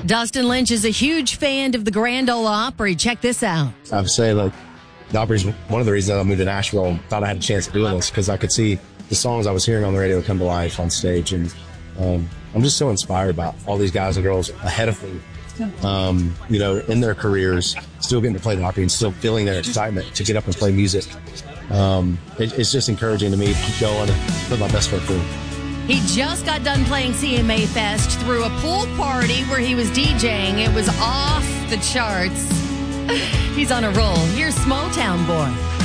Dustin Lynch is a huge fan of the Grand Ole Opry. Check this out. I would say, like, the Opry's one of the reasons I moved to Nashville and thought I had a chance of doing this, because I could see the songs I was hearing on the radio come to life on stage. And I'm just so inspired about all these guys and girls ahead of me, in their careers, still getting to play the Opry and still feeling their excitement to get up and play music. It's just encouraging to me to keep going and put my best foot forward. He just got done playing CMA Fest through a pool party where he was DJing. It was off the charts. He's on a roll. Here's Small Town Boy.